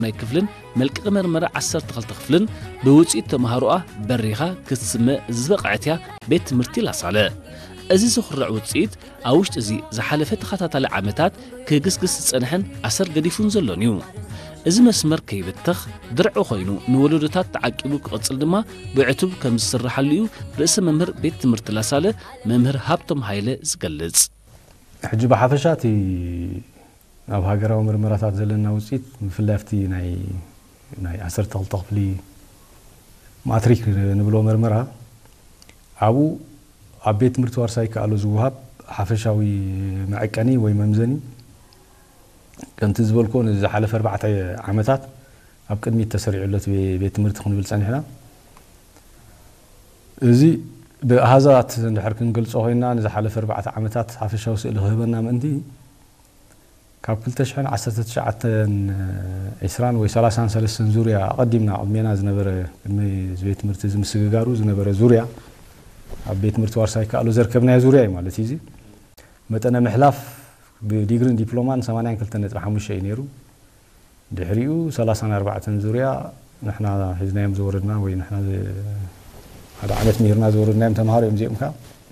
ናይ ክፍልን መልቀቅ መርመራ 12 ክፍልን ብውጽኢት ተማሃሮኣ በሪኻ ክትስምዕ ዝበቕዓትያ ቤት ትምህርቲ ላሳለ እዚ ዝኽርዕ ውጽኢት ኣውሽጥ እዚ ዝሓለፈ ተኸታታሊ ዓመታት ክግስግስ ጽንሕን ኣሰር ገዲፉን ዘሎን እዩ እዚ መስመር ከይብትኽ ድርዑ ኮይኑ ንወለዶታት ተዓቂቡ ክቕጽል ድማ ብዕቱብ ከም ዝስራሓሉ እዩ ርእሰ መምህር ቤት ትምህርቲ ላሳለ መምህር ሃብቶም ሃይለ ዝገልጽ ሕጂ በሓፈሻቲ ኣብ ሃገራዊ ምርመራታት ዘለና ውጽኢት ምፍላፍቲ ናይ 12 ክፍሊ ማትሪክ ንብሎ ምርመራ ኣብኡ ኣብ ቤት ትምህርቲ ዋርሳይ ካሎ ዝውሃብ ሓፈሻዊ መዐቀኒ ወይ መምዘኒ ከምቲ ዝበልኮ ንዝሓለፈ 4 ዓመታት ኣብ ቅድሚት ተሰሪዑለት ቤት ትምህርቲ ክንብል ጸኒሕና እዚ ብኣሃዛት እንድሕር ክንገልጾ ኮይና ንዝሓለፈ 4 ዓመታት ሓፈሻዊ ስእሊ ክህበና ምእንቲ ካብ 2019 20 ወይ 33 ዙርያ قدمنا ዝነበረ ቤት ትምህርቲ ዝምስግጋሩ ዝነበረ ዙርያ ኣብ ቤት ትምህርቲ ዋርሳይ ካሎ ዘርከብና ዙርያ ማለት እዩ መጠነ ምሕላፍ ብዲግሪን ዲፕሎማን 82.5 ነይሩ ድሕሪኡ 34 ዙርያ ንሕና ሒዝናዮም ዝወረድና ወይ ንሕና هذا عمت ميرنا زورنا يوم تمهار يوم زيهم كا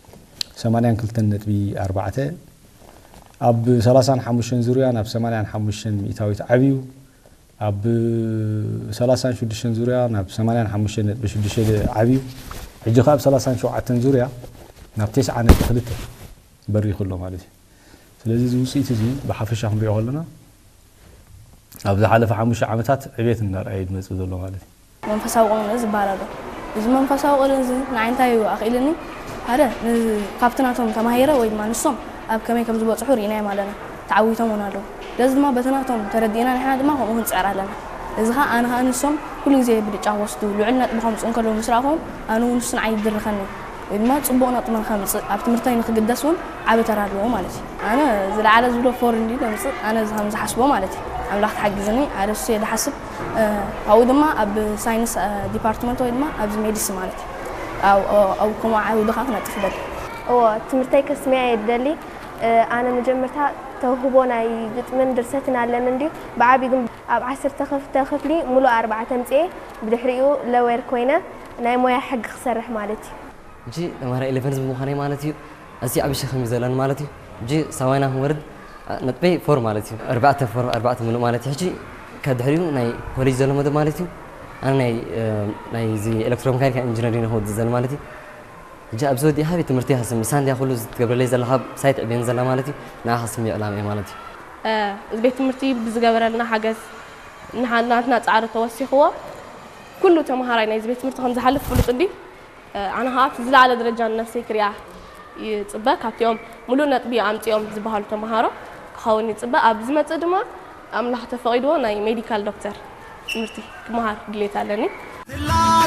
82.4 أب 35 زوريا ناب 85 مئتاويت عبيو أب 36 زوريا ناب 85 بشدش عبيو حجي خاب 37 زوريا ناب 9 نخلته بري كله مالتي ስለዚህ ዝውጽኢት እዚ በሐፈሻ ክንሪኦ ኣለና ኣብዚ ሓለፈ 5 ዓመታት ዕቤት እናርኣየ ይመጽእ ዘሎ ማለት እዩ መንፈሳዊ ቆንዝ ይባላል እዚ መንፈሳዊ ቆንዝ ንዓይንታይ ኣኺልኒ ኣረ ካብትናቶም ተማሂረ ወይ ማንሶም ኣብ ከመይ ከም ዝበጽሑ ሪና ማለና ተዓዊቶም ሆናሉ ለዚ ድማ በተናቶም ተረዲና ንሕና ድማ ከምኡ ክንጽዕር ኣለና እዚ ኸ ኣነ አንሶም ኩሉ ግዜ ብድጫ ወስዱ ልዕልና ጥምኹም ጽንከሎ ምስራኹም ኣነ ንሱን ዓይድርከኒ ወይማ ጽቡቕ ነጥመን ከምጽእ ኣብ ትምህርተይ ንኽግደስውን ዓበተራ ኣለዎ ማለት እዩ ኣነ ዝለዓለ ዝብሎ ፎር እንዲ ለምጽእ ኣነ ከም ዝሓስቦ ማለት እዩ ኣምላኽ ተሓግዝኒ ኣረሱ የድሓስብ ኣው ድማ ኣብ ሳይንስ ዲፓርትመንት ወይ ድማ ኣብ ሜዲሲን ማለት እዩ ኣው ከም ዓውድኻ ክነጥፍ ይደሊ ትምህርተይ ከስሚያ የደሊ ኣነ መጀመርታ ተውህቦ ናይ ግጥምን ድርሰትን ኣለኒ እንዲ ብዓቢ ግን ኣብ 10 ክፍሊ ሙሉ 4 ምጽኤ ብድሕሪኡ ለወር ኮይነ ናይ ሞያ ሕግ ክሰርሕ ማለት እዩ جي مرة 11 بمخاني مالتي أزي عبي شخمي زلان مالتي جي سوينا ورد نتبي فور مالتي 4 ملو مالتي حجي كدحريو ناي كوليج زلان مد مالتي أنا ناي زي إلكتروميكانيكا إنجينيرين هو زلان مالتي جا أبزودي هذه تمرتي حسن مسان دي أخلو قبل لي زلها سايت عبين زلان مالتي نا حسن إعلامي مالتي بيت تمرتي بزقبر لنا حاجز نحن تعرف توسي هو كله تمهارين إذا بيت تمرتي خمسة حلف فلوس عندي أنا هات زل على درجة نفسي كريا يتبقى كاتيوم ملونا طبيعة أمتيوم زبهال تمهارو خاوني تبقى أبزمة تدما أملاح تفقدوا ناي ميديكال دكتور مرتي كمهار قليت علني